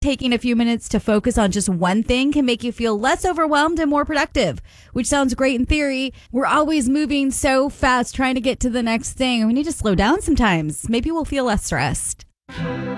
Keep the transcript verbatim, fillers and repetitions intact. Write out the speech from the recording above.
taking a few minutes to focus on just one thing can make you feel less overwhelmed and more productive, which sounds great in theory. We're always moving so fast trying to get to the next thing. We need to slow down sometimes. Maybe we'll feel less stressed.